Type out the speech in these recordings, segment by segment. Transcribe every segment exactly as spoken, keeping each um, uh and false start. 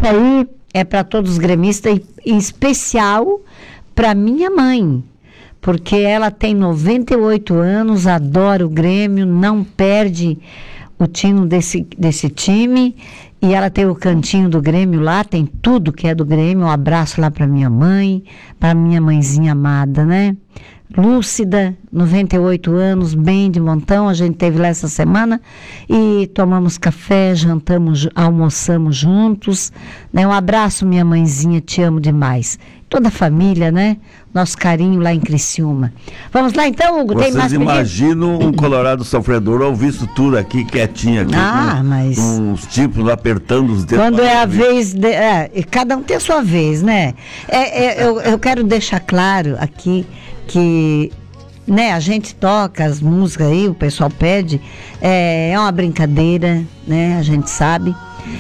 aí é para todos os gremistas, e em especial para minha mãe, porque ela tem noventa e oito anos, adora o Grêmio, não perde o tino desse, desse time, e ela tem o cantinho do Grêmio lá, tem tudo que é do Grêmio. Um abraço lá para minha mãe, para minha mãezinha amada, né? Lúcida, noventa e oito anos, bem de montão. A gente teve lá essa semana e tomamos café, jantamos, almoçamos juntos, né? Um abraço, minha mãezinha, te amo demais. Toda a família, né? Nosso carinho lá em Criciúma. Vamos lá então, Hugo? Vocês tem mais imaginam um colorado sofredor ao visto tudo aqui, quietinho aqui, ah, com, mas... com os tipos apertando os dedos. Quando é a vez, de, é, cada um tem a sua vez, né? É, é, eu, eu quero deixar claro aqui que, né, a gente toca as músicas aí, o pessoal pede, é, é uma brincadeira, né? A gente sabe.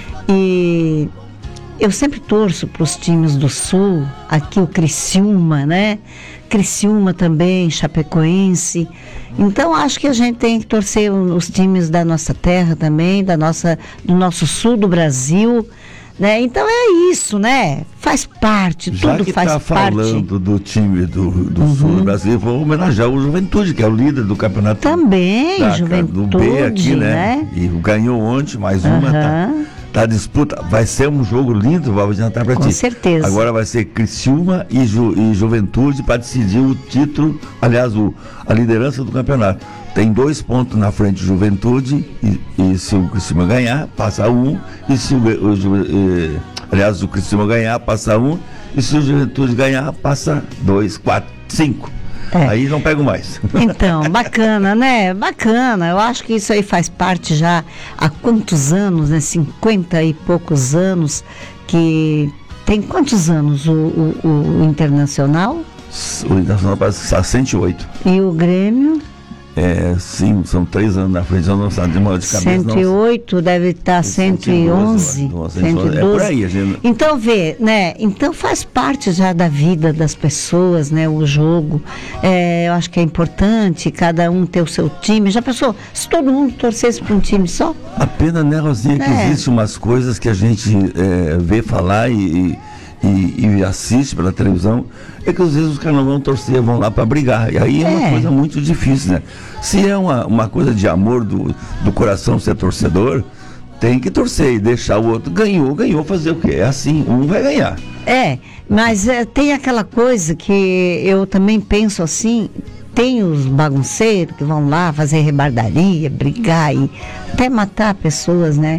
E eu sempre torço para os times do Sul, aqui o Criciúma, né? Criciúma também, Chapecoense. Então acho que a gente tem que torcer os times da nossa terra também, da nossa, do nosso sul do Brasil, né? Então é isso, né? Faz parte, Já tudo que faz tá parte. falando do time do, do Uhum. sul do Brasil, vou homenagear o Juventude, que é o líder do campeonato. Também, da, Juventude, do B aqui, né? né? E ganhou ontem, mais uma, tá, Uhum. tá disputa. Vai ser um jogo lindo, vou adiantar pra ti. Com certeza. Agora vai ser Criciúma e, Ju, e Juventude para decidir o título, aliás, o, a liderança do campeonato. Tem dois pontos na frente Juventude, e, e se o Criciúma ganhar, passa um, e se o, o, o aliás, o Criciúma ganhar, passa um, e se o Juventude ganhar, passa dois, quatro, cinco. É. Aí não pego mais. Então, bacana, né? Bacana. Eu acho que isso aí faz parte já há quantos anos, né? cinquenta e poucos anos, que tem quantos anos o, o, o Internacional? O Internacional passa cento e oito. E o Grêmio? É, sim, são três anos na frente, eu não sei de uma de cabeça. cento e oito, não. Deve estar cento e onze, cento e doze. É por aí, a gente... Então, vê, né? Então faz parte já da vida das pessoas, né? O jogo. É, eu acho que é importante cada um ter o seu time. Já pensou? Se todo mundo torcesse para um time só? A pena, né, Rosinha, que É. existem umas coisas que a gente é, vê falar e, e, e assiste pela televisão, é que às vezes os caras não vão torcer, vão lá para brigar. E aí é, é uma coisa muito difícil, né? Se é uma, uma coisa de amor do, do coração ser torcedor, tem que torcer e deixar o outro. Ganhou, ganhou, fazer o quê? É assim, um vai ganhar. É, mas é, tem aquela coisa que eu também penso assim, tem os bagunceiros que vão lá fazer rebardaria, brigar e até matar pessoas, né?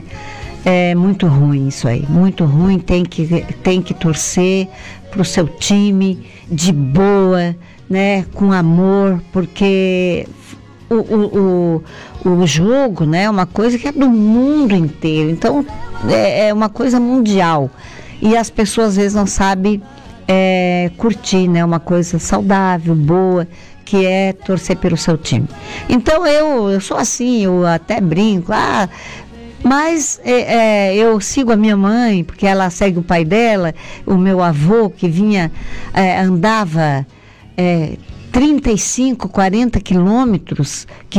É muito ruim isso aí, muito ruim, tem que, tem que torcer para o seu time de boa, né, com amor, porque o, o, o, o jogo, né, é uma coisa que é do mundo inteiro, então é, é uma coisa mundial e as pessoas às vezes não sabem é, curtir, né, uma coisa saudável, boa, que é torcer pelo seu time. Então eu, eu sou assim, eu até brinco, ah, mas é, é, eu sigo a minha mãe, porque ela segue o pai dela, o meu avô que vinha, é, andava é, trinta e cinco, quarenta quilômetros, que